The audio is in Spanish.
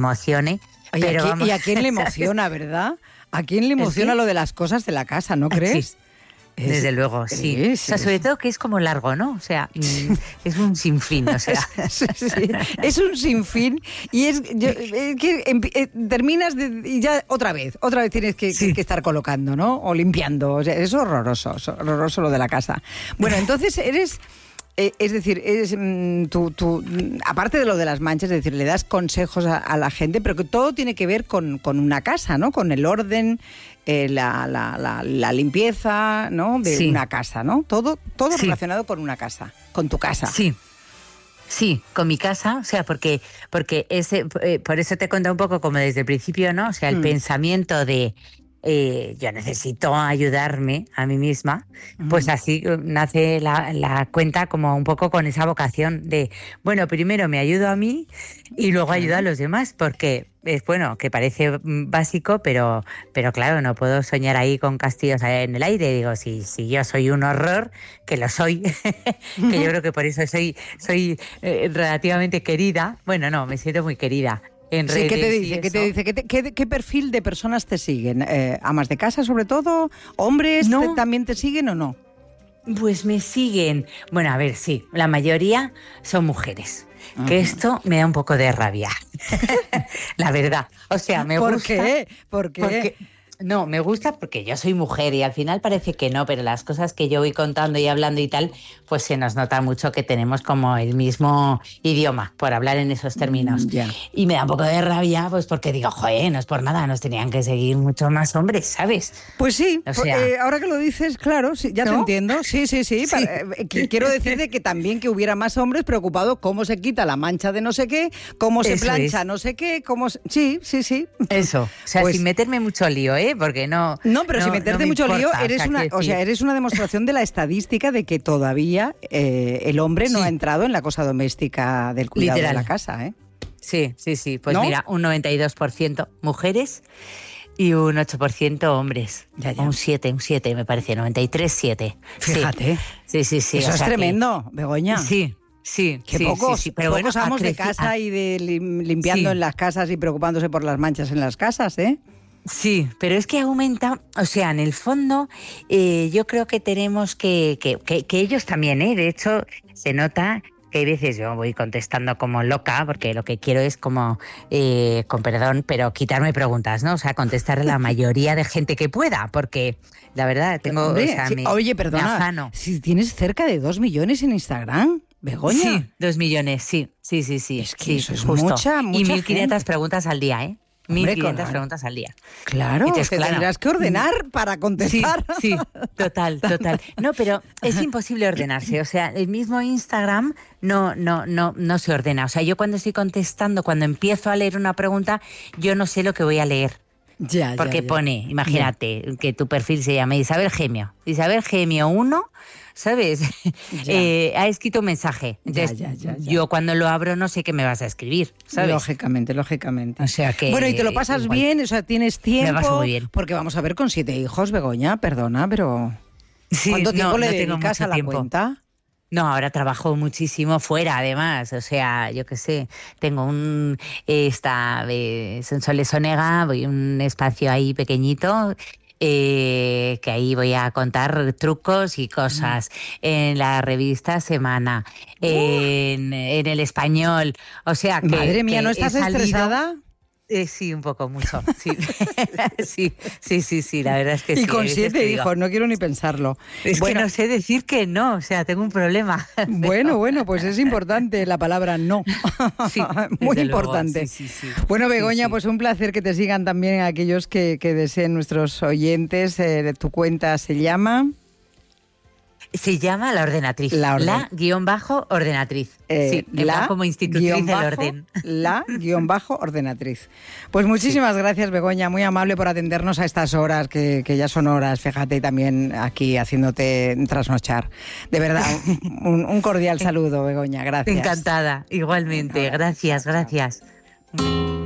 emocione. Oye, Pero ¿y a quién le emociona, verdad? ¿A quién le emociona lo de las cosas de la casa, no crees? Sí. Desde luego, sí. O sea, sobre todo que es como largo, ¿no? O sea, es un sinfín, o sea. Sí. Es un sinfín y terminas y ya otra vez tienes que estar colocando, ¿no? O limpiando. O sea, es horroroso lo de la casa. Bueno, entonces eres... es decir, tú, aparte de lo de las manchas, es decir, le das consejos a la gente, pero que todo tiene que ver con una casa, ¿no? Con el orden, la limpieza, ¿no? De una casa, ¿no? Todo relacionado con una casa, con tu casa. Sí, con mi casa, o sea, porque por eso te he contado un poco como desde el principio, ¿no? O sea, el pensamiento de... yo necesito ayudarme a mí misma, pues así nace la cuenta como un poco con esa vocación de, bueno, primero me ayudo a mí y luego ayudo a los demás, porque es bueno, que parece básico, pero claro, no puedo soñar ahí con castillos en el aire. Digo, si yo soy un horror, que lo soy, que yo creo que por eso soy relativamente querida. Bueno, no, me siento muy querida. Sí, ¿qué te dice? ¿Qué perfil de personas te siguen? ¿Amas de casa sobre todo? ¿Hombres también te siguen o no? Pues me siguen. Bueno, a ver, sí, la mayoría son mujeres. Que esto me da un poco de rabia. La verdad. O sea, me gusta. ¿Por qué? No, me gusta porque yo soy mujer y al final parece que no, pero las cosas que yo voy contando y hablando y tal, pues se nos nota mucho que tenemos como el mismo idioma, por hablar en esos términos. Y me da un poco de rabia, pues porque digo, joder, no es por nada, nos tenían que seguir mucho más hombres, ¿sabes? Pues sí, o sea, ahora que lo dices, claro, sí, ya te entiendo. Sí. Quiero decirte que también que hubiera más hombres preocupados cómo se quita la mancha de no sé qué, cómo se plancha no sé qué, cómo... Sí. Eso, o sea, pues, sin meterme mucho lío, porque no... No, pero sin meterte mucho lío, eres una demostración de la estadística de que todavía el hombre no ha entrado en la cosa doméstica del cuidado de la casa, ¿eh? Sí. Pues ¿no? Mira, un 92% mujeres y un 8% hombres. Ya. Un 7, me parece, 93,7. Fíjate. Sí. Eso es tremendo, Begoña. Sí. Que pocos amos de casa y de limpiando en las casas y preocupándose por las manchas en las casas, ¿eh? Sí, pero es que aumenta, o sea, en el fondo yo creo que tenemos que ellos también, de hecho, se nota que hay veces yo voy contestando como loca, porque lo que quiero es como, con perdón, pero quitarme preguntas, ¿no? O sea, contestar a la mayoría de gente que pueda, porque la verdad tengo... Hombre, o sea, oye, perdona, si tienes cerca de 2 millones en Instagram... ¿Begoña? Sí, 2 millones, sí. Es que eso es justo. mucha y 1.500 gente. Preguntas al día, ¿eh? 1.500 preguntas al día. Claro, te tendrás que ordenar para contestar. Sí, total. No, pero es imposible ordenarse. O sea, el mismo Instagram no se ordena. O sea, yo cuando estoy contestando, cuando empiezo a leer una pregunta, yo no sé lo que voy a leer. Porque pone, imagínate, que tu perfil se llama Isabel Gemio 1, ¿sabes? Ha escrito un mensaje. Entonces, yo cuando lo abro no sé qué me vas a escribir, ¿sabes? Lógicamente. O sea que... Bueno, y te lo pasas bien, o sea, tienes tiempo... Me paso muy bien. Porque vamos a ver, con 7 hijos, Begoña, perdona, pero... ¿Cuánto tiempo le dedicas a la cuenta? No, ahora trabajo muchísimo fuera, además. O sea, yo qué sé, tengo un Sonsoles Onega, voy un espacio ahí pequeñito, que ahí voy a contar trucos y cosas. En la revista Semana, en El Español. O sea que... Madre mía, ¿no estás estresada? Sí, un poco, mucho. Sí, la verdad es que sí. Y con 7 hijos, no quiero ni pensarlo. Es que no sé decir que no, o sea, tengo un problema. Bueno, pues es importante la palabra no. Sí, muy importante. Sí. Bueno, Begoña, pues un placer que te sigan también aquellos que deseen nuestros oyentes. Tu cuenta se llama... Se llama La Ordenatriz. La-ordenatriz. Como institutriz del orden. La-ordenatriz. Pues muchísimas gracias, Begoña, muy amable por atendernos a estas horas, que ya son horas, fíjate, también aquí haciéndote trasnochar. De verdad, un cordial saludo, Begoña, gracias. Encantada, igualmente. Gracias.